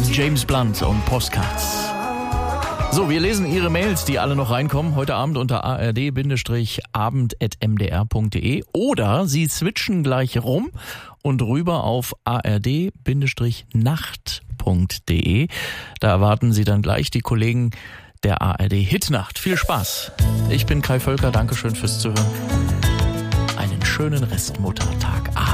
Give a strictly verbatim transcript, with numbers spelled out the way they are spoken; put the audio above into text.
James Blunt und Postcards. So, wir lesen Ihre Mails, die alle noch reinkommen, heute Abend unter a r d abend at m d r punkt d e oder Sie switchen gleich rum und rüber auf a r d nacht punkt d e. Da erwarten Sie dann gleich die Kollegen der A R D Hitnacht. Viel Spaß. Ich bin Kai Völker, Dankeschön fürs Zuhören. Einen schönen Restmuttertag.